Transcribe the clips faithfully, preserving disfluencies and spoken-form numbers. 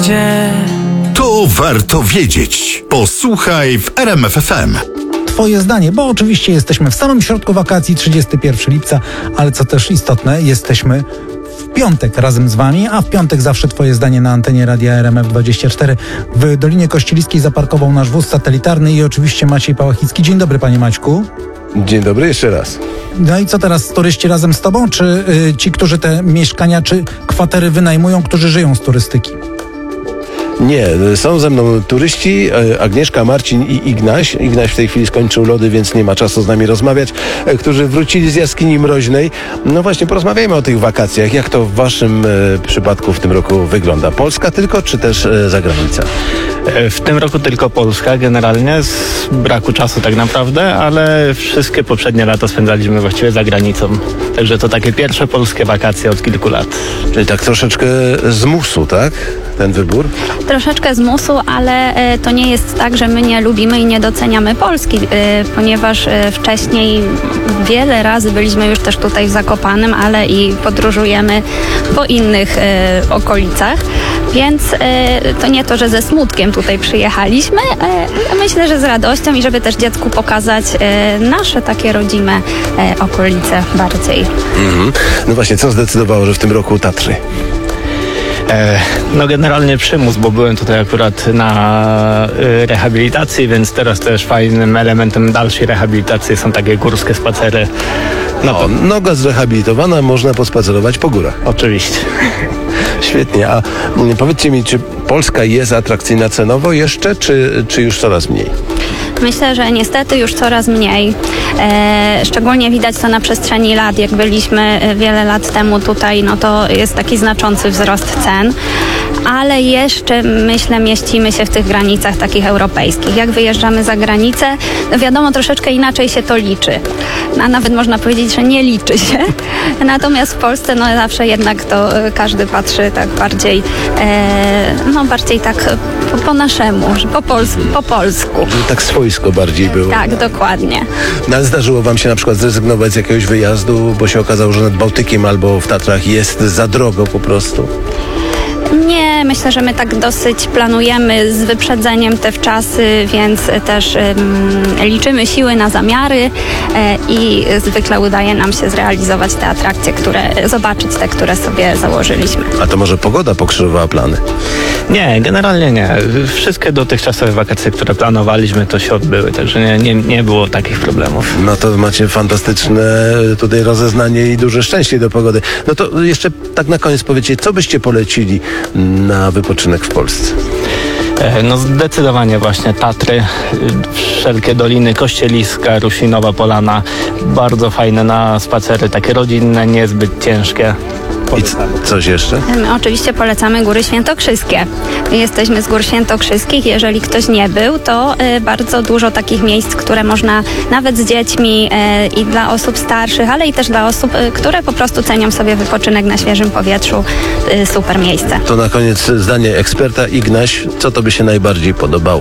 gdzie. To warto wiedzieć. Posłuchaj w R M F F M. Twoje zdanie, bo oczywiście jesteśmy w samym środku wakacji, trzydziestego pierwszego lipca, ale co też istotne, jesteśmy w piątek razem z wami, a w piątek zawsze twoje zdanie na antenie Radia R M F dwadzieścia cztery. W Dolinie Kościeliskiej zaparkował nasz wóz satelitarny i oczywiście Maciej Pałachicki. Dzień dobry, panie Maćku. Dzień dobry, jeszcze raz. No i co teraz, turyści razem z tobą, czy y, ci, którzy te mieszkania, czy kwatery wynajmują, którzy żyją z turystyki? Nie, są ze mną turyści, Agnieszka, Marcin i Ignaś. Ignaś w tej chwili skończył lody, więc nie ma czasu z nami rozmawiać, którzy wrócili z jaskini mroźnej. No właśnie, porozmawiajmy o tych wakacjach. Jak to w waszym e, przypadku w tym roku wygląda? Polska tylko, czy też e, zagranica? W tym roku tylko Polska generalnie, z braku czasu tak naprawdę, ale wszystkie poprzednie lata spędzaliśmy właściwie za granicą. Także to takie pierwsze polskie wakacje od kilku lat. Czyli tak troszeczkę z musu, tak? Ten wybór? Troszeczkę z musu, ale e, to nie jest tak, że my nie lubimy i nie doceniamy Polski, e, ponieważ e, wcześniej wiele razy byliśmy już też tutaj w Zakopanem, ale i podróżujemy po innych e, okolicach, więc e, to nie to, że ze smutkiem tutaj przyjechaliśmy, e, myślę, że z radością i żeby też dziecku pokazać e, nasze takie rodzime e, okolice bardziej. Mhm. No właśnie, co zdecydowało, że w tym roku Tatry? E, no generalnie przymus, bo byłem tutaj akurat na y, rehabilitacji, więc teraz też fajnym elementem dalszej rehabilitacji są takie górskie spacery. No, o, noga zrehabilitowana, można pospacerować po górach. Oczywiście. Świetnie, a mm, powiedzcie mi, czy Polska jest atrakcyjna cenowo jeszcze, czy, czy już coraz mniej? Myślę, że niestety już coraz mniej. E, szczególnie widać to na przestrzeni lat. Jak byliśmy wiele lat temu tutaj, no to jest taki znaczący wzrost cen. Ale jeszcze, myślę, mieścimy się w tych granicach takich europejskich. Jak wyjeżdżamy za granicę, no wiadomo, troszeczkę inaczej się to liczy. A nawet można powiedzieć, że nie liczy się. Natomiast w Polsce, no zawsze jednak to każdy patrzy tak bardziej, e, no bardziej tak po, po naszemu, po, pols po polsku. Tak swojsko bardziej było. Tak, dokładnie. No, ale zdarzyło wam się na przykład zrezygnować z jakiegoś wyjazdu, bo się okazało, że nad Bałtykiem albo w Tatrach jest za drogo po prostu? Nie, myślę, że my tak dosyć planujemy z wyprzedzeniem te wczasy, więc też um, liczymy siły na zamiary e, i zwykle udaje nam się zrealizować te atrakcje, które, zobaczyć te, które sobie założyliśmy. A to może pogoda pokrzyżowała plany? Nie, generalnie nie. Wszystkie dotychczasowe wakacje, które planowaliśmy, to się odbyły, także nie, nie, nie było takich problemów. No to macie fantastyczne tutaj rozeznanie i duże szczęście do pogody. No to jeszcze tak na koniec powiedzcie, co byście polecili na wypoczynek w Polsce? No zdecydowanie właśnie Tatry, wszelkie doliny, Kościeliska, Rusinowa Polana, bardzo fajne na spacery, takie rodzinne, niezbyt ciężkie. I coś jeszcze? My oczywiście polecamy Góry Świętokrzyskie. My jesteśmy z Gór Świętokrzyskich. Jeżeli ktoś nie był, to y, bardzo dużo takich miejsc, które można nawet z dziećmi y, i dla osób starszych, ale i też dla osób, y, które po prostu cenią sobie wypoczynek na świeżym powietrzu. Y, super miejsce. To na koniec zdanie eksperta. Ignaś, co tobie się najbardziej podobało?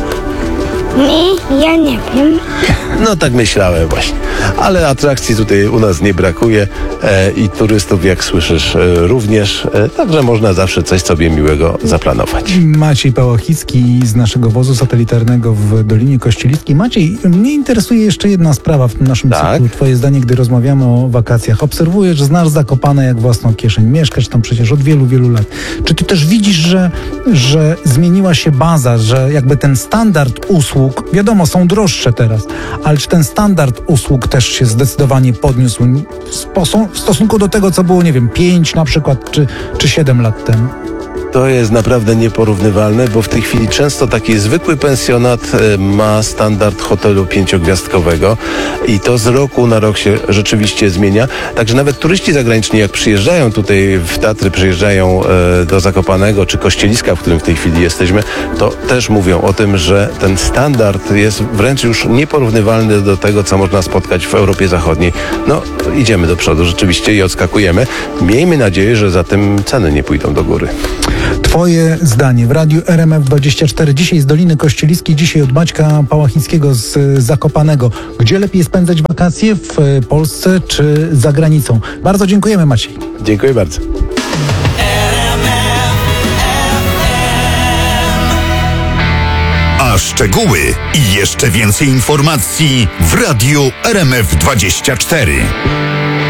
Nie, ja nie wiem. No tak myślałem właśnie. Ale atrakcji tutaj u nas nie brakuje e, i turystów, jak słyszysz, e, również. E, także można zawsze coś sobie miłego zaplanować. Maciej Pałachicki z naszego wozu satelitarnego w Dolinie Kościeliskiej. Maciej, mnie interesuje jeszcze jedna sprawa w tym naszym Tak? cyklu. Twoje zdanie, gdy rozmawiamy o wakacjach. Obserwujesz, znasz Zakopane jak własną kieszeń. Mieszkasz tam przecież od wielu, wielu lat. Czy ty też widzisz, że, że zmieniła się baza, że jakby ten standard usług, wiadomo, są droższe teraz, ale czy ten standard usług też się zdecydowanie podniósł w stosunku do tego, co było, nie wiem, pięć na przykład, czy, czy siedem lat temu? To jest naprawdę nieporównywalne, bo w tej chwili często taki zwykły pensjonat ma standard hotelu pięciogwiazdkowego i to z roku na rok się rzeczywiście zmienia. Także nawet turyści zagraniczni, jak przyjeżdżają tutaj w Tatry, przyjeżdżają do Zakopanego czy Kościeliska, w którym w tej chwili jesteśmy, to też mówią o tym, że ten standard jest wręcz już nieporównywalny do tego, co można spotkać w Europie Zachodniej. No, idziemy do przodu rzeczywiście i odskakujemy. Miejmy nadzieję, że za tym ceny nie pójdą do góry. Twoje zdanie w Radiu R M F dwadzieścia cztery. Dzisiaj z Doliny Kościeliskiej, dzisiaj od Maćka Pałachickiego z Zakopanego. Gdzie lepiej spędzać wakacje? W Polsce czy za granicą? Bardzo dziękujemy, Maciej. Dziękuję bardzo. R M F F M A szczegóły i jeszcze więcej informacji w Radiu R M F dwadzieścia cztery.